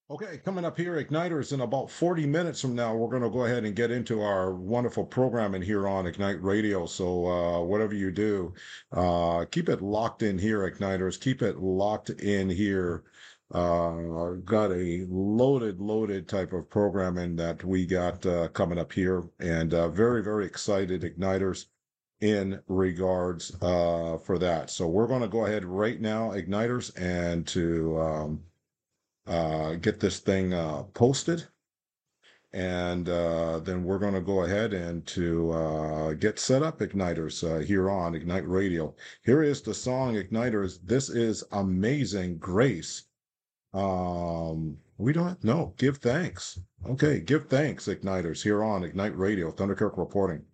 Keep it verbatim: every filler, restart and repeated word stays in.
Okay, coming up here, Igniters, in about forty minutes from now, we're going to go ahead and get into our wonderful programming here on Ignite Radio. So, uh, whatever you do, uh, keep it locked in here, Igniters. Keep it locked in here. Uh, got a loaded, loaded type of programming that we got uh, coming up here, and uh, very, very excited, Igniters, in regards uh, for that. So, we're going to go ahead right now, Igniters, and to um, uh, get this thing uh, posted, and uh, then we're going to go ahead and to uh, get set up, Igniters, uh, here on Ignite Radio. Here is the song, Igniters. This is Amazing Grace. Um, we don't know. Give thanks. Okay, give thanks, Igniters, here on Ignite Radio. Thunderkirk reporting.